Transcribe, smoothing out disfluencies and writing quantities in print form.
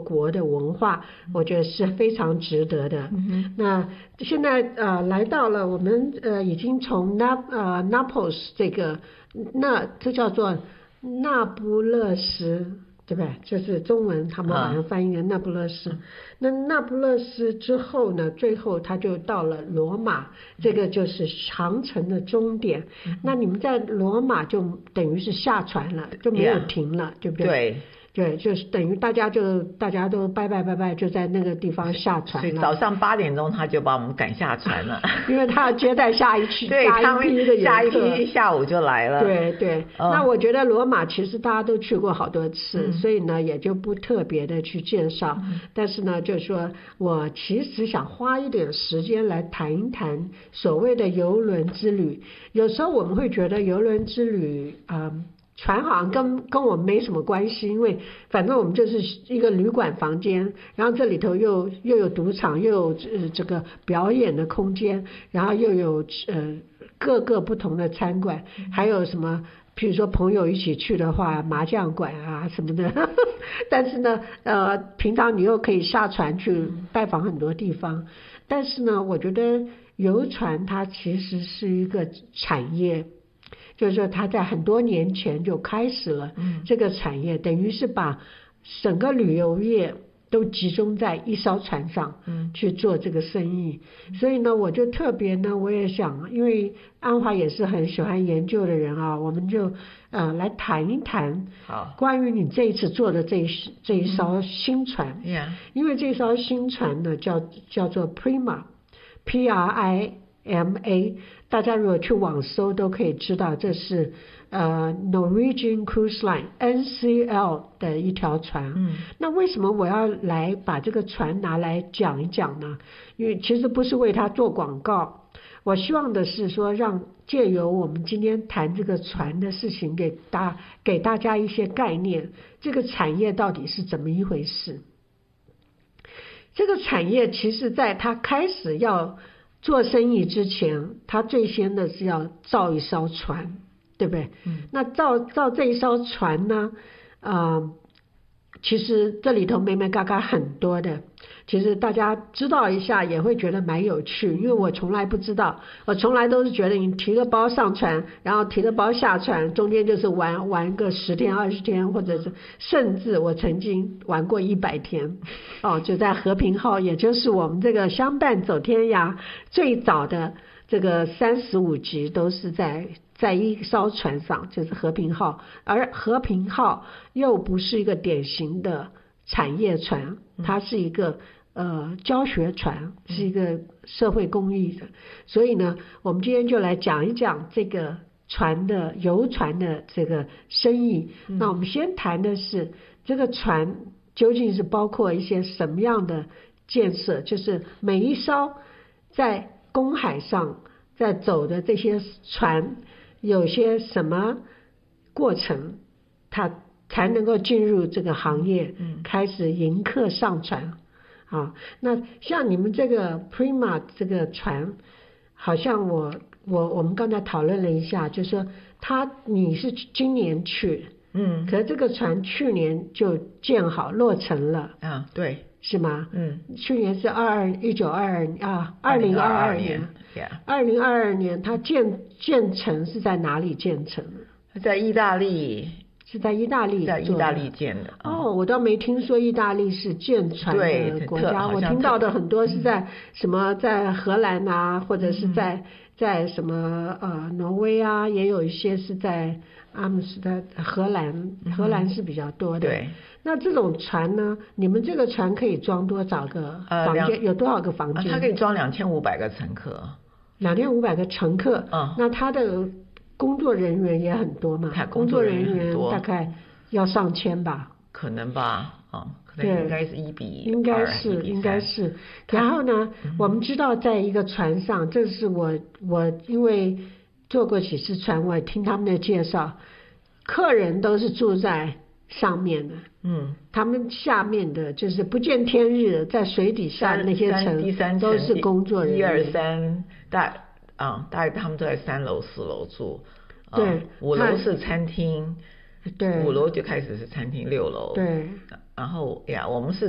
国的文化，我觉得是非常值得的。那现在来到了我们已经从Naples 这叫做那不勒斯，对不对？这是中文他们好像翻译的那不勒斯。那那不勒斯之后呢，最后他就到了罗马，这个就是航程的终点。那你们在罗马就等于是下船了，就没有停了，对不对？对，就是等于大家都拜，就在那个地方下船了。 所以早上8点钟他就把我们赶下船了， 因为他要接待下一批的游客， 下一批下午就来了。 对，那我觉得罗马其实大家都去过好多次，所以呢也就不特别的去介绍。但是呢，就是说我其实想花一点时间来谈一谈所谓的邮轮之旅。有时候我们会觉得邮轮之旅船好像跟我们没什么关系，因为反正我们就是一个旅馆房间，然后这里头又有赌场，又有这个表演的空间，然后又有各个不同的餐馆，还有什么譬如说朋友一起去的话，麻将馆啊什么的但是呢平常你又可以下船去拜访很多地方。但是呢，我觉得游船它其实是一个产业，就是说他在很多年前就开始了这个产业，等于是把整个旅游业都集中在一艘船上去做这个生意。所以呢，我就特别呢，我也想，因为安华也是很喜欢研究的人啊，我们就来谈一谈关于你这一次做的这一艘新船。因为这艘新船呢叫做 Prima Prima，大家如果去网搜都可以知道，这是Norwegian Cruise Line NCL 的一条船。那为什么我要来把这个船拿来讲一讲呢？因为其实不是为它做广告，我希望的是说让借由我们今天谈这个船的事情给大家一些概念，这个产业到底是怎么一回事。这个产业其实在它开始要做生意之前，他最先的是要造一艘船，对不对？那造这一艘船呢其实这里头眉眉嘎嘎很多的，其实大家知道一下也会觉得蛮有趣，因为我从来不知道，我从来都是觉得你提个包上船，然后提个包下船，中间就是玩个10天20天，或者是甚至我曾经玩过100天就在和平号，也就是我们这个相伴走天涯最早的这个35集都是在一艘船上，就是和平号。而和平号又不是一个典型的产业船，它是一个教学船，是一个社会公益的。所以呢，我们今天就来讲一讲这个游船的这个生意。那我们先谈的是这个船究竟是包括一些什么样的建设，就是每一艘在公海上在走的这些船有些什么过程，它才能够进入这个行业，开始迎客上船那像你们这个 Prima 这个船，好像我们刚才讨论了一下，就是说你是今年去，可是这个船去年就建好落成了对， 是吗？去年是2022年，2022年它建成是在哪里建成？ 在意大利。 是在意大利建的。 我倒没听说意大利是建船的国家，我听到的很多是在什么在荷兰啊，或者是在什么挪威啊，也有一些是在阿姆斯特丹荷兰是比较多的。 对。 那这种船呢，你们这个船可以装多少个房间？有多少个房间？ 它可以装2500个乘客。 2500个乘客。那它的工作人员也很多嘛？工作人员大概要上千吧？ 可能吧，可能应该是1比2， 应该是。然后呢，我们知道在一个船上，这是我因为坐过几次船，我也听他们的介绍，客人都是住在上面的，他们下面的就是不见天日，在水底下那些层都是工作人员。 1、2、3，大概他们都在3楼4楼住。 对 ，5楼是餐厅。 对， 5楼就开始是餐厅，6楼。 对， 然后我们是